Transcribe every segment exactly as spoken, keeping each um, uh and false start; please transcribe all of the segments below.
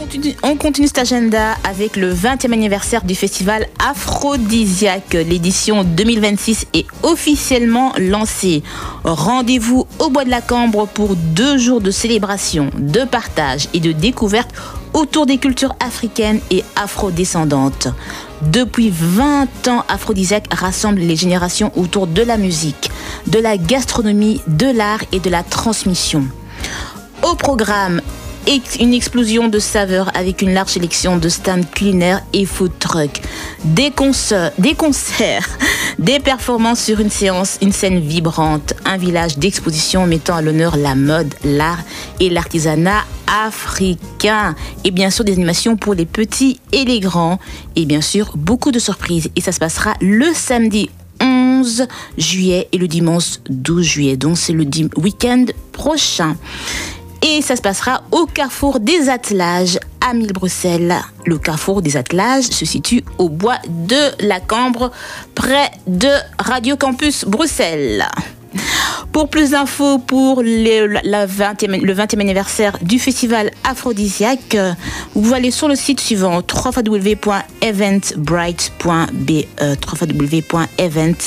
continue, on continue cet agenda avec le vingtième anniversaire du festival Aphrodisiaque. L'édition deux mille vingt-six est officiellement lancée. Rendez-vous au Bois de la Cambre pour deux jours de célébration, de partage et de découverte autour des cultures africaines et afrodescendantes. Depuis vingt ans, Aphrodisiaque rassemble les générations autour de la musique, de la gastronomie, de l'art et de la transmission. Au programme, une explosion de saveurs avec une large sélection de stands culinaires et food trucks, des concerts, des concerts, des performances sur une séance, une scène vibrante, un village d'exposition mettant à l'honneur la mode, l'art et l'artisanat africain, et bien sûr des animations pour les petits et les grands, et bien sûr beaucoup de surprises. Et ça se passera le samedi onze juillet et le dimanche douze juillet, donc c'est le dim- week-end prochain. Et ça se passera au Carrefour des Attelages à Mille-Bruxelles. Le Carrefour des Attelages se situe au Bois de la Cambre, près de Radio Campus Bruxelles. Pour plus d'infos pour les, la vingtième, le vingtième anniversaire du festival Aphrodisiaque, vous pouvez aller sur le site suivant w w w point eventbrite point b e w w w point event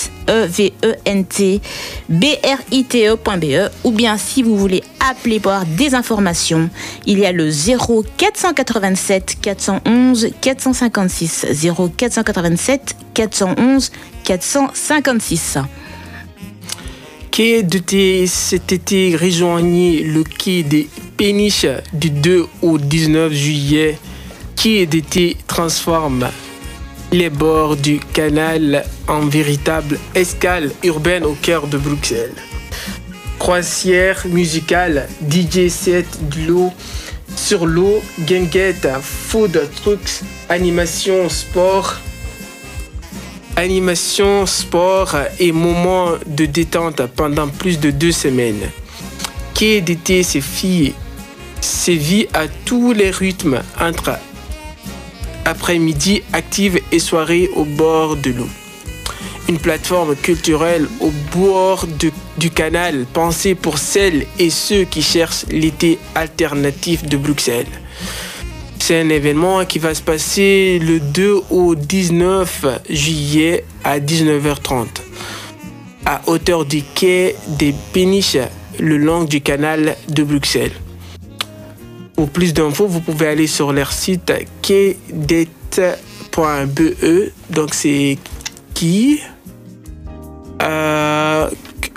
brite point b e, ou bien si vous voulez appeler pour avoir des informations, il y a le zéro quatre cent quatre-vingt-sept quatre cent onze quatre cent cinquante-six, zéro quatre cent quatre-vingt-sept quatre cent onze quatre cent cinquante-six. Quai d'été, cet été, rejoignez le quai des Péniches du deux au dix-neuf juillet. Quai d'été transforme les bords du canal en véritable escale urbaine au cœur de Bruxelles. Croisière musicale, D J set de l'eau, sur l'eau, guinguette, food trucks, animation, sport. Animation, sport et moments de détente pendant plus de deux semaines. Quai d'été sévit, sévit à tous les rythmes entre après-midi active et soirée au bord de l'eau. Une plateforme culturelle au bord de, du canal pensée pour celles et ceux qui cherchent l'été alternatif de Bruxelles. C'est un événement qui va se passer le deux au dix-neuf juillet à dix-neuf heures trente à hauteur du quai des Péniches, le long du canal de Bruxelles. Pour plus d'infos, vous pouvez aller sur leur site quaidet point b e. Donc c'est qui euh...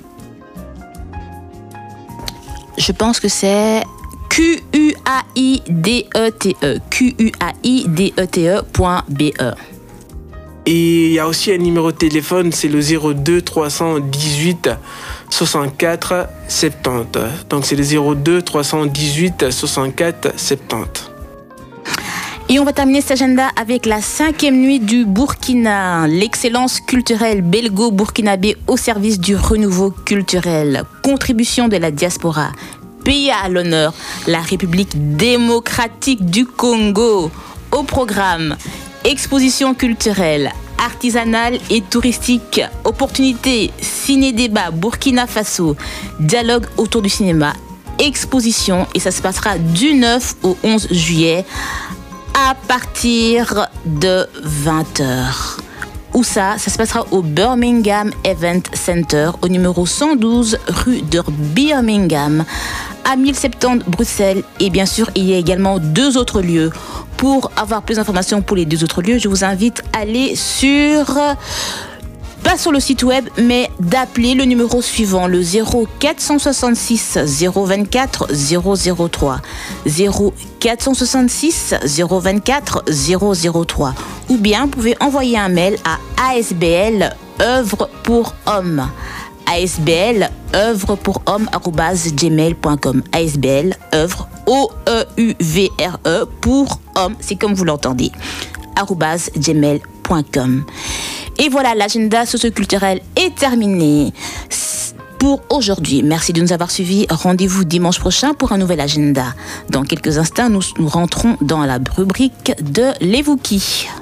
Je pense que c'est Q U A I D E T E, Q U A I D E T E point B E. Et il y a aussi un numéro de téléphone, c'est le zéro deux trois cent dix-huit soixante-quatre soixante-dix. Donc c'est le zéro deux trois cent dix-huit soixante-quatre soixante-dix. Et on va terminer cet agenda avec la cinquième nuit du Burkina, l'excellence culturelle belgo-burkinabé au service du renouveau culturel, contribution de la diaspora. Pays à l'honneur, la République démocratique du Congo. Au programme, exposition culturelle, artisanale et touristique, opportunités, ciné-débat, Burkina Faso, dialogue autour du cinéma, exposition, et ça se passera du neuf au onze juillet à partir de vingt heures. Où ça? Ça se passera au Birmingham Event Center, au numéro cent douze rue de Birmingham, à mille soixante-dix Bruxelles. Et bien sûr, il y a également deux autres lieux. Pour avoir plus d'informations pour les deux autres lieux, je vous invite à aller sur... pas sur le site web, mais d'appeler le numéro suivant, le zéro quatre cent soixante-six zéro vingt-quatre zéro zéro trois, zéro quatre cent soixante-six zéro vingt-quatre zéro zéro trois, ou bien vous pouvez envoyer un mail à A S B L œuvre pour hommes, A S B L œuvre pour hommes arobase gmail point com, A S B L œuvre O E U V R E pour hommes, c'est comme vous l'entendez, arobase gmail point com. Et voilà, l'agenda socioculturel est terminé pour aujourd'hui. Merci de nous avoir suivis. Rendez-vous dimanche prochain pour un nouvel agenda. Dans quelques instants, nous, nous rentrons dans la rubrique de l'Evouki.